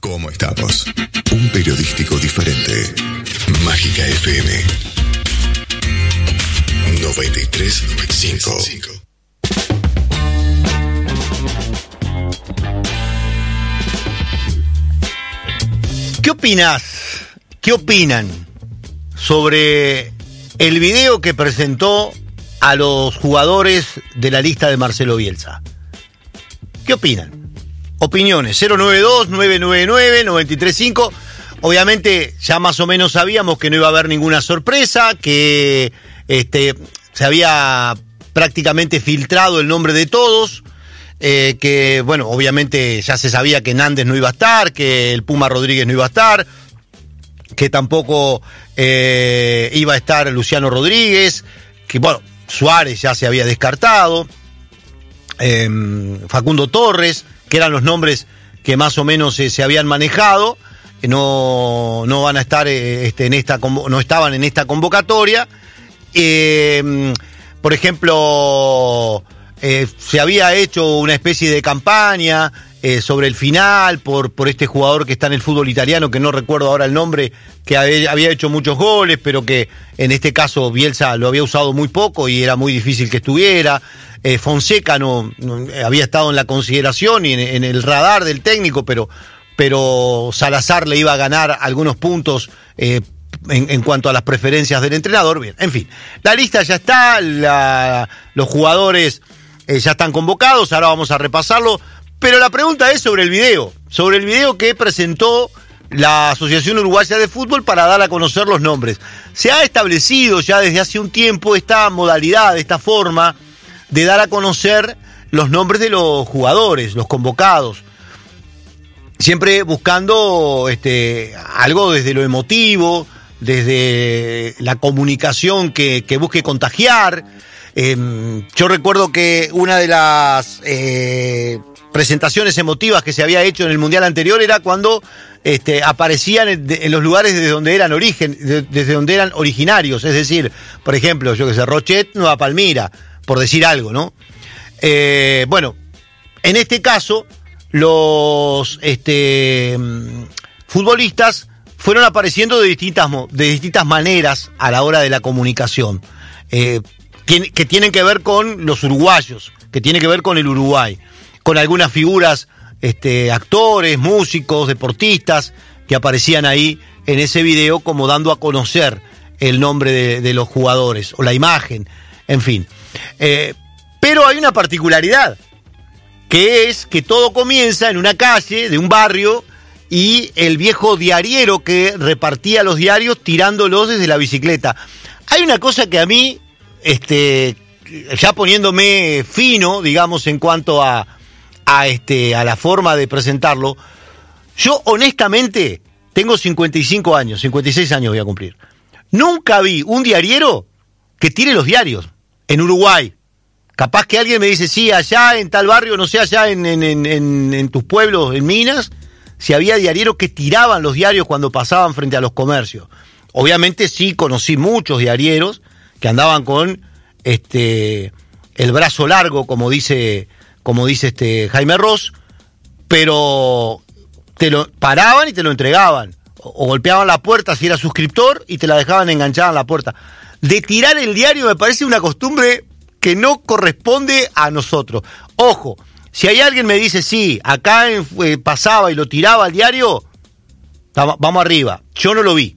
¿Cómo estamos? Un periodístico diferente. Mágica FM 93.5. ¿Qué opinas? ¿Qué opinan sobre el video que presentó a los jugadores de la lista de Marcelo Bielsa? ¿Qué opinan? Opiniones 092-999-935. Obviamente ya más o menos sabíamos que no iba a haber ninguna sorpresa, que se había prácticamente filtrado el nombre de todos, que bueno, obviamente ya se sabía que Nández no iba a estar, que el Puma Rodríguez no iba a estar, que tampoco iba a estar Luciano Rodríguez, que bueno, Suárez ya se había descartado, Facundo Torres, que eran los nombres que más o menos se habían manejado, no van a estar no estaban en esta convocatoria. Por ejemplo, se había hecho una especie de campaña sobre el final por este jugador que está en el fútbol italiano, que no recuerdo ahora el nombre, que había hecho muchos goles, pero que en este caso Bielsa lo había usado muy poco y era muy difícil que estuviera. Fonseca no había estado en la consideración y en el radar del técnico, pero Salazar le iba a ganar algunos puntos en cuanto a las preferencias del entrenador. Bien, en fin, la lista ya está, los jugadores ya están convocados, ahora vamos a repasarlo, pero la pregunta es sobre el video que presentó la Asociación Uruguaya de Fútbol para dar a conocer los nombres. Se ha establecido ya desde hace un tiempo esta modalidad, esta forma de dar a conocer los nombres de los jugadores, los convocados, siempre buscando algo desde lo emotivo, desde la comunicación que busque contagiar. Yo recuerdo que una de las presentaciones emotivas que se había hecho en el Mundial anterior era cuando aparecían en los lugares desde donde eran originarios, es decir, por ejemplo, yo que sé, Rochet, Nueva Palmira, por decir algo, ¿no? Bueno, en este caso, los futbolistas fueron apareciendo de distintas maneras a la hora de la comunicación, que tienen que ver con los uruguayos, que tiene que ver con el Uruguay, con algunas figuras, actores, músicos, deportistas, que aparecían ahí en ese video como dando a conocer el nombre de los jugadores, o la imagen, en fin. Pero hay una particularidad, que es que todo comienza en una calle de un barrio y el viejo diariero que repartía los diarios tirándolos desde la bicicleta. Hay una cosa que a mí, ya poniéndome fino, digamos, en cuanto a la forma de presentarlo, yo honestamente tengo 55 años, 56 años voy a cumplir. Nunca vi un diariero que tire los diarios en Uruguay. Capaz que alguien me dice, sí, allá en tal barrio, no sé, allá en tus pueblos, en Minas, si había diarieros que tiraban los diarios cuando pasaban frente a los comercios. Obviamente sí conocí muchos diarieros que andaban con el brazo largo, como dice Jaime Ross, pero te lo paraban y te lo entregaban, o golpeaban la puerta si era suscriptor y te la dejaban enganchada en la puerta. De tirar el diario me parece una costumbre que no corresponde a nosotros. Ojo, si hay alguien me dice, sí, acá pasaba y lo tiraba al diario, vamos arriba. Yo no lo vi,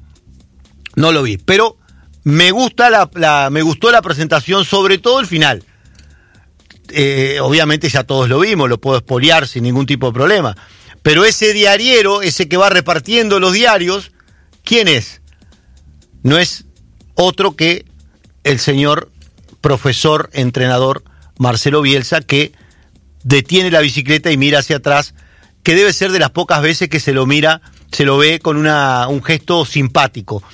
pero me gustó la presentación, sobre todo el final. Obviamente ya todos lo vimos, lo puedo espolear sin ningún tipo de problema. Pero ese diariero, ese que va repartiendo los diarios, ¿quién es? No es otro que el señor profesor, entrenador Marcelo Bielsa, que detiene la bicicleta y mira hacia atrás, que debe ser de las pocas veces que se lo ve con un gesto simpático.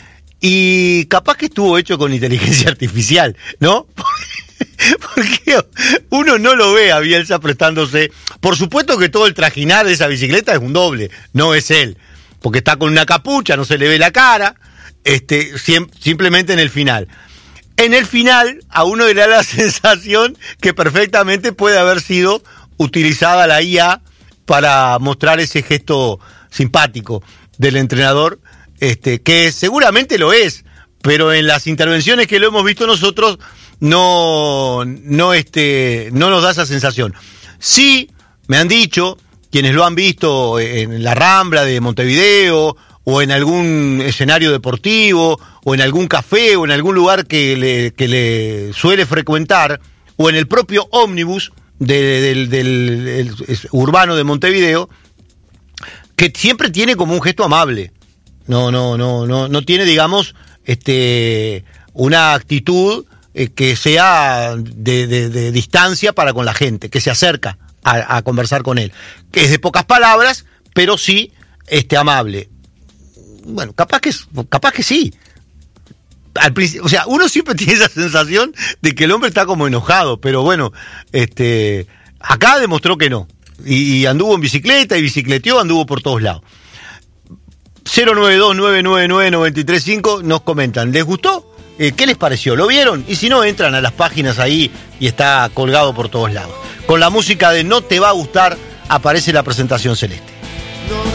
Y capaz que estuvo hecho con inteligencia artificial, ¿no? Porque uno no lo ve a Bielsa prestándose. Por supuesto que todo el trajinar de esa bicicleta es un doble, no es él, porque está con una capucha, no se le ve la cara, simplemente en el final. En el final, a uno le da la sensación que perfectamente puede haber sido utilizada la IA para mostrar ese gesto simpático del entrenador, que seguramente lo es, pero en las intervenciones que lo hemos visto nosotros no nos da esa sensación. Sí, me han dicho quienes lo han visto en la Rambla de Montevideo o en algún escenario deportivo o en algún café o en algún lugar que le suele frecuentar o en el propio ómnibus del urbano de Montevideo, que siempre tiene como un gesto amable. No tiene, digamos, una actitud que sea de distancia para con la gente, que se acerca a conversar con él, que es de pocas palabras, pero sí amable. Bueno, capaz que sí. Al principio, o sea, uno siempre tiene esa sensación de que el hombre está como enojado, pero bueno, acá demostró que no. Y anduvo en bicicleta y bicicleteó, anduvo por todos lados. 092-999-935 nos comentan, ¿les gustó? ¿Qué les pareció? ¿Lo vieron? Y si no, entran a las páginas ahí y está colgado por todos lados. Con la música de No Te Va a Gustar aparece la presentación celeste.